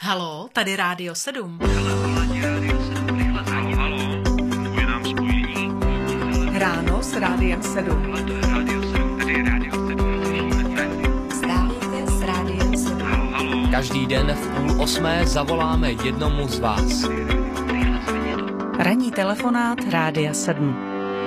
Haló, tady Rádio 7. Funguje nám spojení. Ráno s Rádiem 7. To je Rádio 7, tady je Rádio 7. Vstávejte s Rádiem 7. Každý den v 7:30 zavoláme jednomu z vás. Ranní telefonát Rádia 7.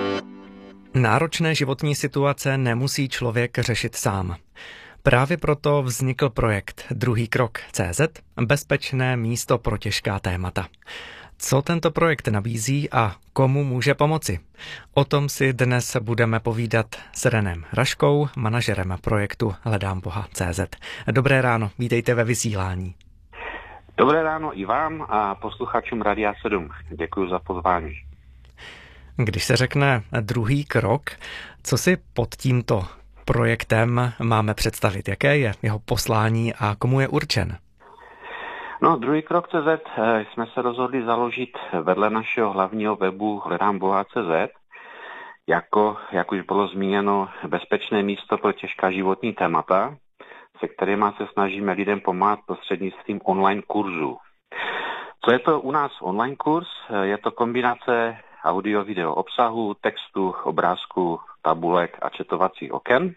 Náročné životní situace nemusí člověk řešit sám. Právě proto vznikl projekt Druhý krok.cz, bezpečné místo pro těžká témata. Co tento projekt nabízí a komu může pomoci? O tom si dnes budeme povídat s Renem Raškou, manažerem projektu Hledám Boha.cz. Dobré ráno, vítejte ve vysílání. Dobré ráno i vám a posluchačům Rádia 7. Děkuji za pozvání. Když se řekne druhý krok, co si pod tímto projektem máme představit? Jaké je jeho poslání a komu je určen? No, Druhý krok.cz jsme se rozhodli založit vedle našeho hlavního webu Hledám Boha.cz jak už bylo zmíněno, bezpečné místo pro těžká životní témata, se kterými se snažíme lidem pomáhat prostřednictvím online kurzů. Co je to u nás online kurz? Je to kombinace audio-video obsahu, textu, obrázku, tabulek a četovacích oken,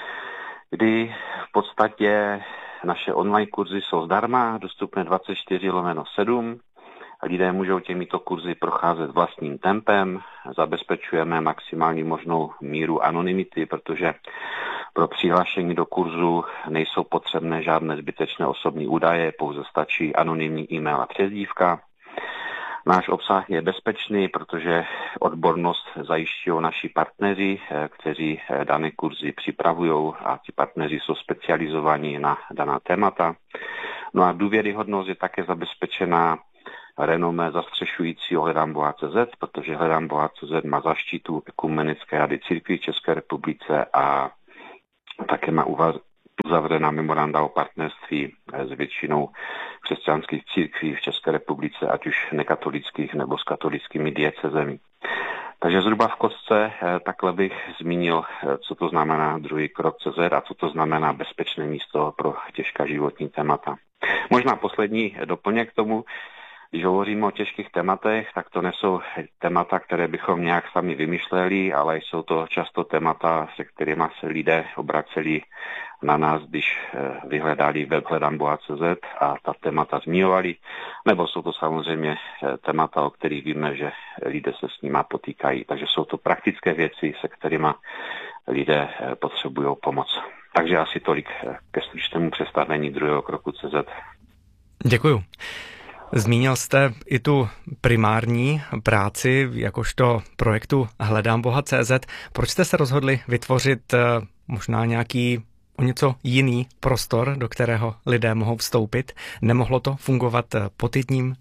kdy v podstatě naše online kurzy jsou zdarma, dostupné 24/7. Lidé můžou těmito kurzy procházet vlastním tempem, zabezpečujeme maximální možnou míru anonymity, protože pro přihlášení do kurzu nejsou potřebné žádné zbytečné osobní údaje, pouze stačí anonymní e-mail a přezdívka. Náš obsah je bezpečný, protože odbornost zajišťují naši partneři, kteří dané kurzy připravují a ti partneři jsou specializovaní na daná témata. No a důvěryhodnost je také zabezpečená renomé zastřešujícího Hledám Boha.cz, protože Hledám Boha.cz má zaštitu Ekumenické rady církví v České republice a také má uzavřená memoranda o partnerství s většinou křesťanských církví v České republice, ať už nekatolických nebo s katolickými diecezemi. Takže zhruba v kostce takhle bych zmínil, co to znamená Druhý krok.cz a co to znamená bezpečné místo pro těžká životní témata. Možná poslední doplněk k tomu. Když hovoříme o těžkých tématech, tak to nejsou témata, které bychom nějak sami vymýšleli, ale jsou to často témata, se kterými se lidé obraceli na nás, když vyhledali web Hledám Boha.cz a ta témata zmiňovali, nebo jsou to samozřejmě témata, o kterých víme, že lidé se s nimi potýkají. Takže jsou to praktické věci, se kterými lidé potřebují pomoc. Takže asi tolik ke stručnému představení Druhého kroku.cz. Děkuju. Zmínil jste i tu primární práci jakožto projektu Hledám Boha.cz. Proč jste se rozhodli vytvořit možná nějaký o něco jiný prostor, do kterého lidé mohou vstoupit? Nemohlo to fungovat pod jedním?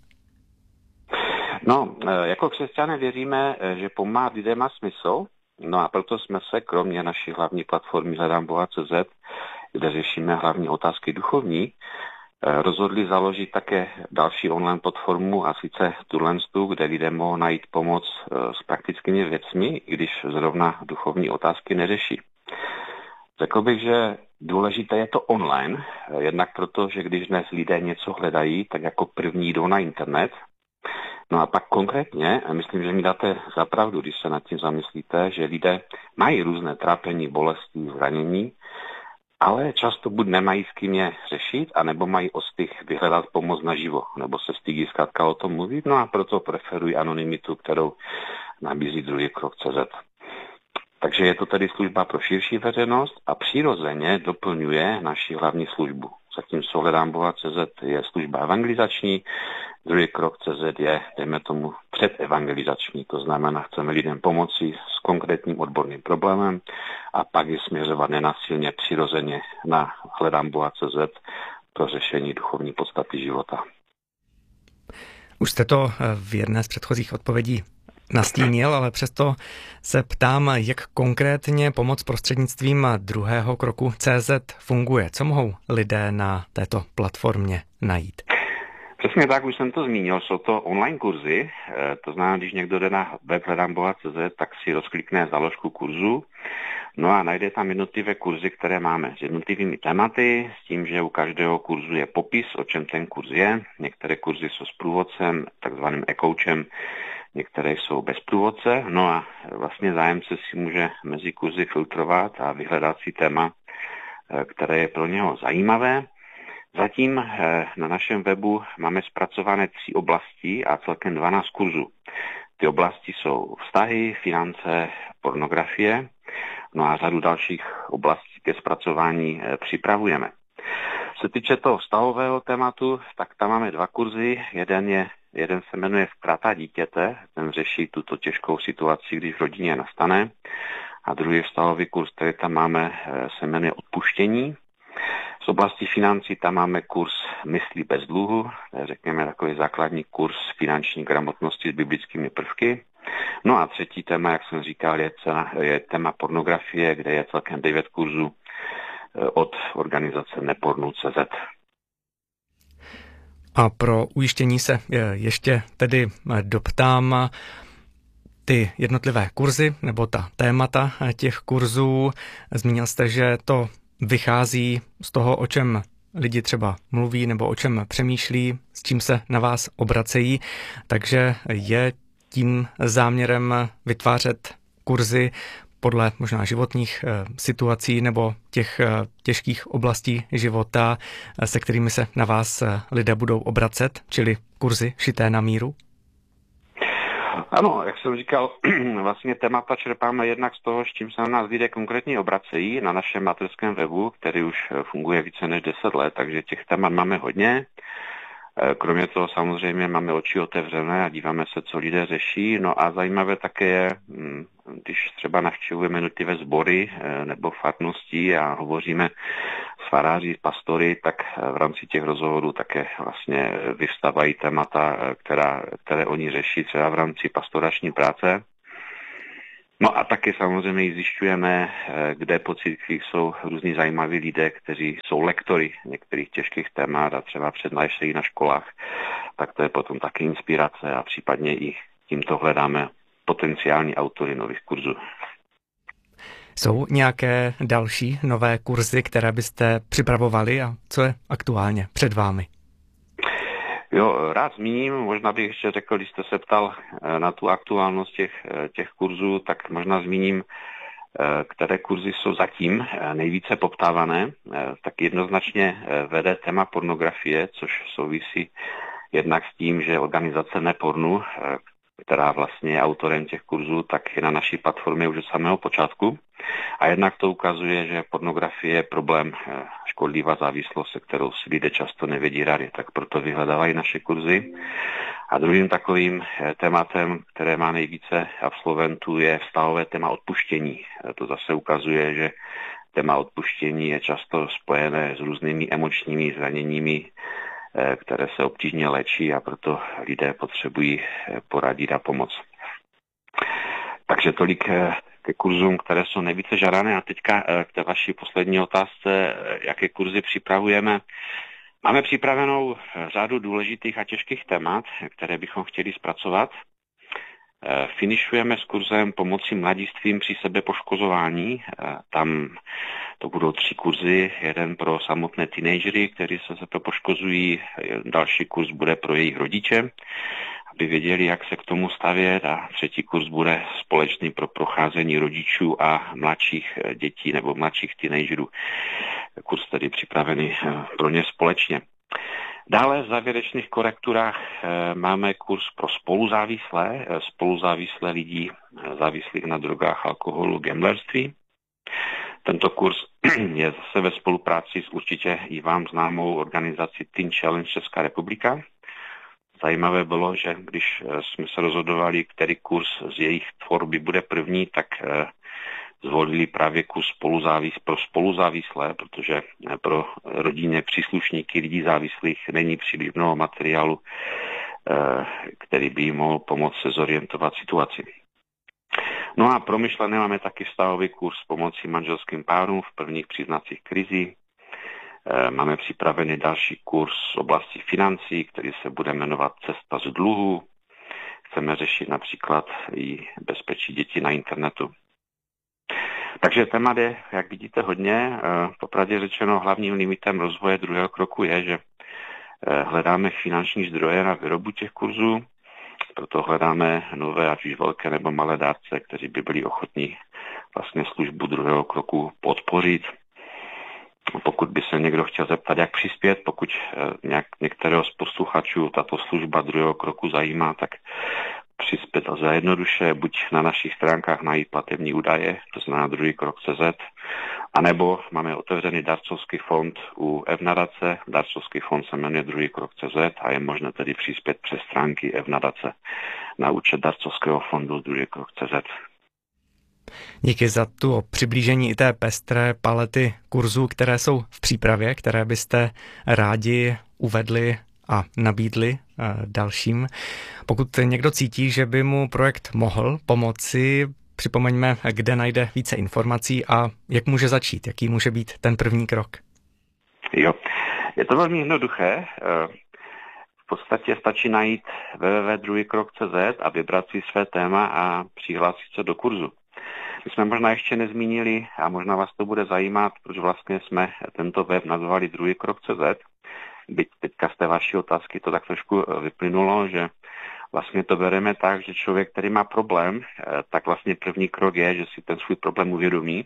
No, jako křesťané věříme, že pomáhat lidem má smysl. No a proto jsme se, kromě naší hlavní platformy Hledám Boha.cz, kde řešíme hlavní otázky duchovní, rozhodli založit také další online platformu, a sice Tulenstu, kde lidé mohou najít pomoc s praktickými věcmi, i když zrovna duchovní otázky neřeší. Řekl bych, že důležité je to online, jednak proto, že když dnes lidé něco hledají, tak jako první jdou na internet. No a pak konkrétně, myslím, že mi dáte za pravdu, když se nad tím zamyslíte, že lidé mají různé trápení, bolesti, zranění, ale často buď nemají s kým je řešit, anebo mají ostych vyhledat pomoc naživo, nebo se stydí zkrátka o tom mluvit, no a proto preferují anonymitu, kterou nabízí Druhý krok.cz. Takže je to tedy služba pro širší veřejnost a přirozeně doplňuje naši hlavní službu. Zatímco Hledám Boha.cz je služba evangelizační, Druhý krok.cz je, dejme tomu, předevangelizační. To znamená, chceme lidem pomoci s konkrétním odborným problémem a pak je směřovat nenasilně, přirozeně na Hledám Boha.cz pro řešení duchovní podstaty života. Už jste to v jedné z předchozích odpovědí nastínil, ale přesto se ptám, jak konkrétně pomoc prostřednictvím Druhého kroku.cz funguje. Co mohou lidé na této platformě najít? Přesně tak, už jsem to zmínil, jsou to online kurzy, to znamená, když někdo jde na web Hledám Boha.cz, tak si rozklikne záložku kurzu No a najde tam jednotlivé kurzy, které máme s jednotlivými tématy, s tím, že u každého kurzu je popis, o čem ten kurz je. Některé kurzy jsou s průvodcem, takzvaným e-coachem, některé jsou bez průvodce. No a vlastně zájemce si může mezi kurzy filtrovat a vyhledat si téma, které je pro něho zajímavé. Zatím na našem webu máme zpracované 3 oblasti a celkem 12 kurzů. Ty oblasti jsou vztahy, finance, pornografie, no a řadu dalších oblastí ke zpracování připravujeme. Co se týče toho vztahového tématu, tak tam máme 2 kurzy. Jeden se jmenuje Ztráta dítěte, ten řeší tuto těžkou situaci, když v rodině nastane. A druhý vztahový kurz, který tam máme, se jmenuje Odpuštění. Z oblasti financí tam máme kurz Mysli bez dluhu, řekněme takový základní kurz finanční gramotnosti s biblickými prvky. No a třetí téma, jak jsem říkal, je téma pornografie, kde je celkem 9 kurzů od organizace Nepornu.cz. A pro ujištění se ještě tedy doptám, ty jednotlivé kurzy nebo ta témata těch kurzů. Zmínil jste, že to vychází z toho, o čem lidi třeba mluví nebo o čem přemýšlí, s čím se na vás obracejí, takže je tím záměrem vytvářet kurzy podle možná životních situací nebo těch těžkých oblastí života, se kterými se na vás lidé budou obracet, čili kurzy šité na míru? Ano, jak jsem říkal, vlastně témata čerpáme jednak z toho, s čím se na nás lidé konkrétně obracejí na našem mateřském webu, který už funguje více než 10 let, takže těch témat máme hodně. Kromě toho samozřejmě máme oči otevřené a díváme se, co lidé řeší. No a zajímavé také je, když třeba navštěvujeme jednotlivé sbory nebo farnosti a hovoříme s faráři, pastory, tak v rámci těch rozhovorů také vlastně vyvstávají témata, které oni řeší třeba v rámci pastorační práce. No a taky samozřejmě i zjišťujeme, kde po církvích jsou různí zajímaví lidé, kteří jsou lektory některých těžkých témat a třeba přednášejí na školách, tak to je potom taky inspirace a případně i tímto hledáme potenciální autory nových kurzů. Jsou nějaké další nové kurzy, které byste připravovali a co je aktuálně před vámi? Jo, rád zmíním, možná bych ještě řekl, když jste se ptal na tu aktuálnost těch kurzů, tak možná zmíním, které kurzy jsou zatím nejvíce poptávané. Tak jednoznačně vede téma pornografie, což souvisí jednak s tím, že organizace Nepornu, která vlastně je autorem těch kurzů, tak je na naší platformě už od samého počátku. A jednak to ukazuje, že pornografie je problém, škodlivá závislost, se kterou si lidé často nevědí rady, tak proto vyhledávají naše kurzy. A druhým takovým tématem, které má nejvíce absolventů, je vztahové téma odpuštění. To zase ukazuje, že téma odpuštění je často spojené s různými emočními zraněními, které se obtížně léčí a proto lidé potřebují poradit a pomoc. Takže tolik ke kurzům, které jsou nejvíce žádané. A teďka k té vaší poslední otázce, jaké kurzy připravujeme. Máme připravenou řadu důležitých a těžkých témat, které bychom chtěli zpracovat. Finišujeme s kurzem pomoci mladistvím při sebepoškozování. Tam to budou 3 kurzy, jeden pro samotné teenagery, kteří se sebepoškozují, další kurz bude pro jejich rodiče, aby věděli, jak se k tomu stavět, a třetí kurz bude společný pro procházení rodičů a mladších dětí nebo mladších teenagerů. Kurz tedy připravený pro ně společně. Dále v závěrečných korekturách máme kurz pro spoluzávislé lidí závislých na drogách, alkoholu, gamblerství. Tento kurz je zase ve spolupráci s určitě i vám známou organizací Teen Challenge Česká republika. Zajímavé bylo, že když jsme se rozhodovali, který kurz z jejich tvorby bude první, tak zvolili právě kurz pro spoluzávislé, protože pro rodinné příslušníky lidí závislých není příliš mnoho materiálu, který by jim mohl pomoct se zorientovat situaci. No a promyšlené máme taky vztahový kurz pomoci manželským párům v prvních příznacích krizí. Máme připravený další kurz z oblasti financí, který se bude jmenovat Cesta z dluhu. Chceme řešit například i bezpečí dětí na internetu. Takže témat je, jak vidíte, hodně. Popravdě řečeno, hlavním limitem rozvoje druhého kroku je, že hledáme finanční zdroje na výrobu těch kurzů, proto hledáme nové, ať už velké nebo malé dárce, kteří by byli ochotní vlastně službu druhého kroku podpořit. Pokud by se někdo chtěl zeptat, jak přispět, pokud některého z posluchačů tato služba druhého kroku zajímá, tak přispět lze jednoduše, buď na našich stránkách najít platební údaje, to znamená druhý krok.cz, anebo máme otevřený darcovský fond u F-nadace. Darcovský fond se jmenuje druhý krok.cz a je možné tedy přispět přes stránky F-nadace na účet darcovského fondu druhý krok.cz. Díky za tu přiblížení i té pestré palety kurzů, které jsou v přípravě, které byste rádi uvedli a nabídli dalším. Pokud někdo cítí, že by mu projekt mohl pomoci, připomeňme, kde najde více informací a jak může začít, jaký může být ten první krok. Jo, je to velmi jednoduché. V podstatě stačí najít www.druhýkrok.cz a vybrat si své téma a přihlásit se do kurzu. My jsme možná ještě nezmínili, a možná vás to bude zajímat, proč vlastně jsme tento web nazvali druhýkrok.cz. Byť teďka z té vaší otázky to tak trošku vyplynulo, že vlastně to bereme tak, že člověk, který má problém, tak vlastně první krok je, že si ten svůj problém uvědomí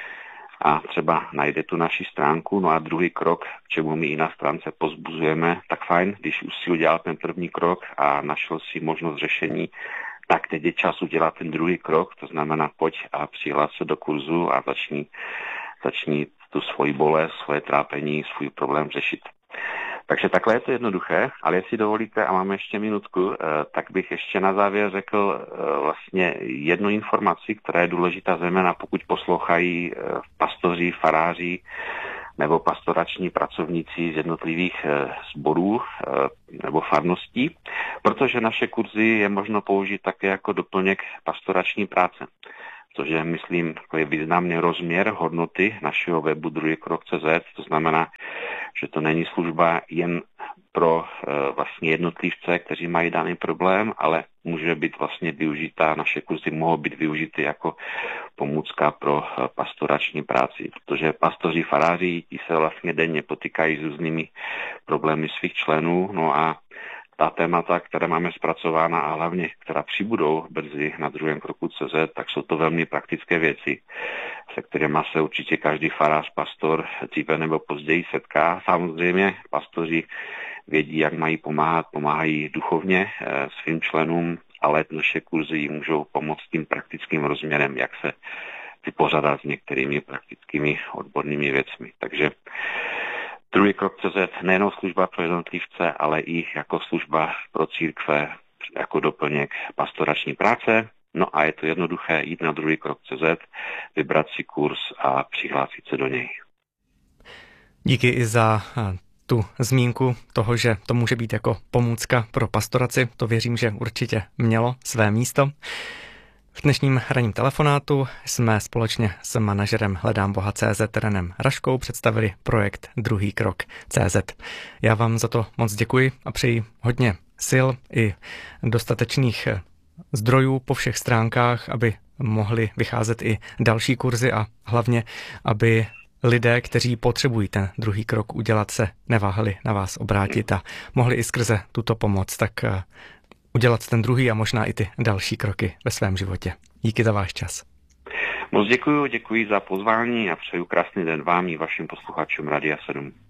a třeba najde tu naši stránku. No a druhý krok, k čemu my i na stránce pozbuzujeme, tak fajn, když už si udělal ten první krok a našel si možnost řešení, tak teď je čas udělat ten druhý krok, to znamená pojď a přihlás se do kurzu a začni tu svoji bolest, svoje trápení, svůj problém řešit. Takže takhle je to jednoduché, ale jestli dovolíte a máme ještě minutku, tak bych ještě na závěr řekl vlastně jednu informaci, která je důležitá zejména pokud poslouchají pastoři, faráři nebo pastorační pracovníci z jednotlivých sborů nebo farností, protože naše kurzy je možno použít také jako doplněk pastorační práce. Což je, myslím, takový významný rozměr hodnoty našeho webu druhýkrok.cz. To znamená, že to není služba jen pro vlastně jednotlivce, kteří mají daný problém, ale může být vlastně využitá, naše kurzy mohou být využity jako pomůcka pro pastorační práci, protože pastoři, faráři, ti se vlastně denně potýkají s různými problémy svých členů, no a ta témata, které máme zpracována a hlavně, která přibudou brzy na druhém kroku.cz, tak jsou to velmi praktické věci, se kterými se určitě každý farář, pastor dříve nebo později setká. Samozřejmě pastoři vědí, jak mají pomáhat, pomáhají duchovně svým členům, ale naše kurzy jim můžou pomoct tím praktickým rozměrem, jak se vypořádat s některými praktickými odbornými věcmi. Takže druhý krok.cz nejenom služba pro jednotlivce, ale i jako služba pro církve, jako doplněk pastorační práce. No a je to jednoduché jít na druhý krok.cz, vybrat si kurz a přihlásit se do něj. Díky i za tu zmínku toho, že to může být jako pomůcka pro pastoraci. To věřím, že určitě mělo své místo. V dnešním ranním telefonátu jsme společně s manažerem Hledám Boha.cz Renem Raškou představili projekt Druhý krok.cz. Já vám za to moc děkuji a přeji hodně sil i dostatečných zdrojů po všech stránkách, aby mohly vycházet i další kurzy a hlavně, aby lidé, kteří potřebují ten druhý krok udělat, se neváhali na vás obrátit a mohli i skrze tuto pomoc tak udělat ten druhý a možná i ty další kroky ve svém životě. Díky za váš čas. Moc děkuji za pozvání a přeju krásný den vám i vašim posluchačům Radia 7.